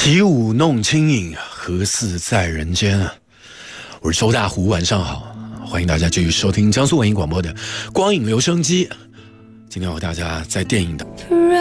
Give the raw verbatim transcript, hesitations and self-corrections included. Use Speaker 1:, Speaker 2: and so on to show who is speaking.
Speaker 1: 起舞弄清影，何似在人间啊！我是周大湖，晚上好，欢迎大家继续收听江苏文艺广播的光影留声机。今天我和大家在电影的